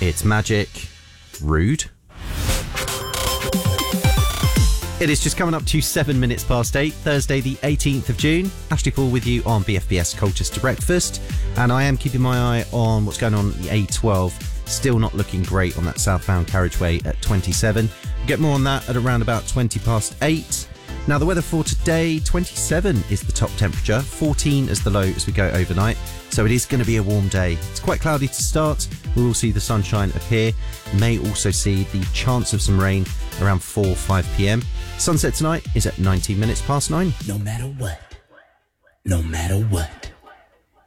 It's Magic, Rude. It is just coming up to 7 minutes past 8, Thursday the 18th of June. Ashley Paul with you on BFBS Colchester Breakfast. And I am keeping my eye on what's going on at the A12. Still not looking great on that southbound carriageway at 27. We'll get more on that at around about 20 past 8. Now the weather for today, 27 is the top temperature, 14 as the low as we go overnight. So it is going to be a warm day. It's quite cloudy to start. We will see the sunshine appear. May also see the chance of some rain around 4-5 p.m. Sunset tonight is at 19 minutes past 9. No matter what. No matter what.